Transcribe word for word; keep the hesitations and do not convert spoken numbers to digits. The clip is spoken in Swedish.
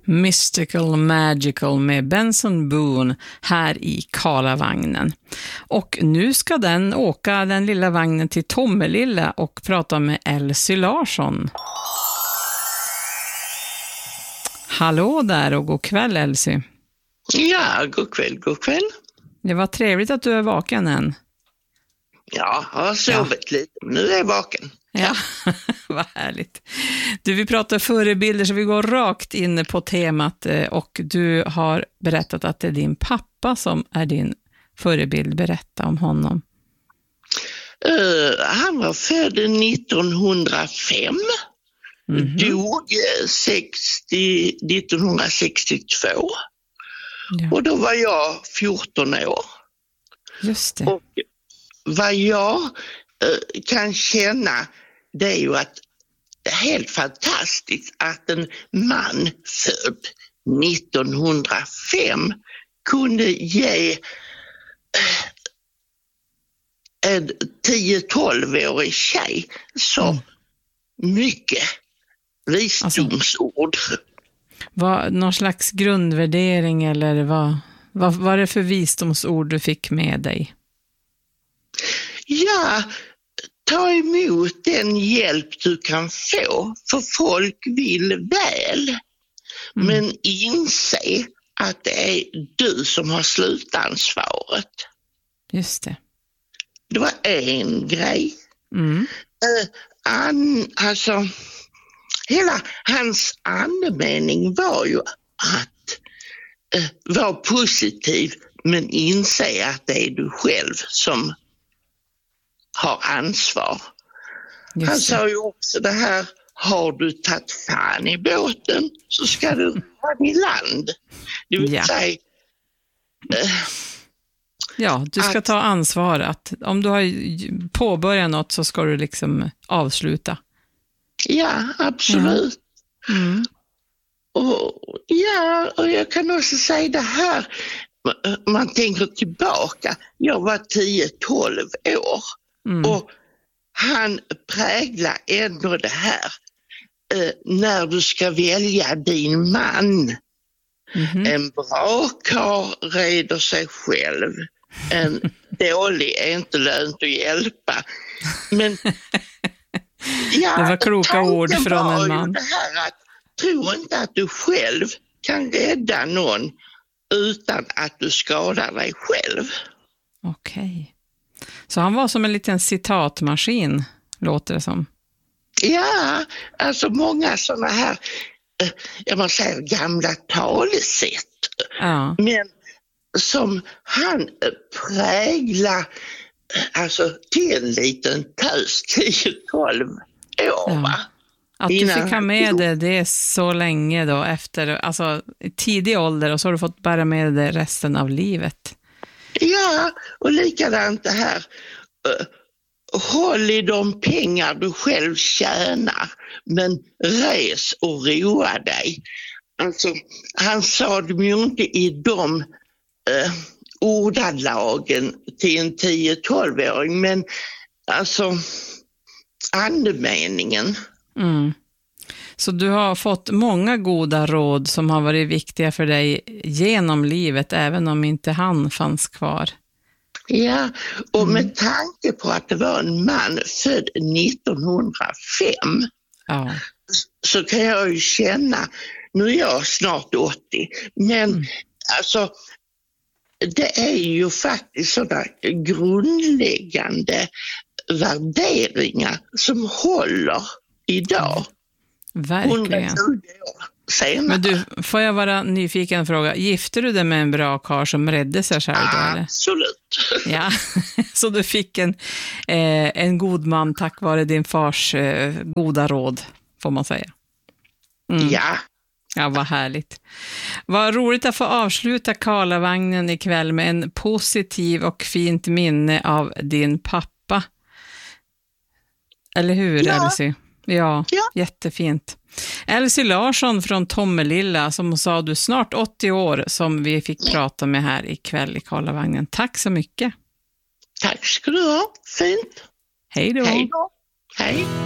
Mystical Magical med Benson Boone här i Karlavagnen. Och nu ska den åka den lilla vagnen till Tomelilla och prata med Elsie Larsson. Hallå där och god kväll, Elsie. Ja, god kväll, god kväll. Det var trevligt att du är vaken än. Ja, jag har sovit ja. lite, men nu är jag vaken. Ja, vad härligt. Du, vi pratar förebilder så vi går rakt in på temat och du har berättat att det är din pappa som är din förebild. Berätta om honom. Uh, han var född nittonhundrafem, mm-hmm. dog sextio, nittonhundrasextiotvå ja. Och då var jag fjorton år. Just det. Och vad jag uh, kan känna det är ju att det är helt fantastiskt att en man född nittonhundrafem kunde ge en tio-tolv-årig tjej så mm. mycket visdomsord. Alltså, vad, någon slags grundvärdering eller vad, vad var det för visdomsord du fick med dig? Ja, ta emot den hjälp du kan få, för folk vill väl. Mm. Men inse att det är du som har slutansvaret. Just det. Det var en grej. Mm. Uh, an, alltså, hela hans andemening var ju att uh, vara positiv men inse att det är du själv som har ansvar. Just Han sa ju också det här, har du tagit fan i båten så ska du ha i land. Det vill ja. säga uh, Ja, du ska att, ta ansvar att om du har påbörjat något så ska du liksom avsluta. Ja, absolut. Mm. Och, ja, och jag kan också säga det här, man tänker tillbaka, jag var tio-tolv år mm. och han präglar ändå det här eh, när du ska välja din man. Mm-hmm. En bra karl reder sig själv. En dålig är inte lönt att hjälpa. Men ja, det var kloka ord från en man. Det här att, tro inte att du själv kan rädda någon utan att du skadar dig själv. Okej. Så han var som en liten citatmaskin, låter det som. Ja, alltså många sådana här, jag måste säga gamla talesätt. Ja. Men som han präglar alltså till en liten tös tio-tolv år va? Ja. Att du Innan fick ha med det, det är så länge då efter, alltså tidig ålder och så har du fått bära med det resten av livet. Ja, och likadant det här, uh, håll i de pengar du själv tjänar men res och roa dig. Alltså, han sa det ju inte i de uh, ordalagen till en tio-tolv-åring men alltså andemeningen. Mm. Så du har fått många goda råd som har varit viktiga för dig genom livet även om inte han fanns kvar. Ja, och mm. med tanke på att det var en man född nittonhundrafem ja. så kan jag ju känna, nu är jag snart åttio, men mm. alltså det är ju faktiskt sådana grundläggande värderingar som håller idag. Verkligen. Senare. Men du, får jag vara nyfiken och fråga, gifte du dig med en bra karl som räddade sig själv då, eller? Absolut. Ja, så du fick en, eh, en god man tack vare din fars eh, goda råd, får man säga. Mm. Ja. Ja, vad härligt. Vad roligt att få avsluta Karlavagnen ikväll med en positiv och fint minne av din pappa. Eller hur, ja. Elsie? Ja, ja, jättefint. Elsie Larsson från Tomelilla, som sa du snart åttio år, som vi fick prata med här ikväll i Karlavagnen. Tack så mycket. Tack ska du ha. Fint. Hej då. Hej då. Hej.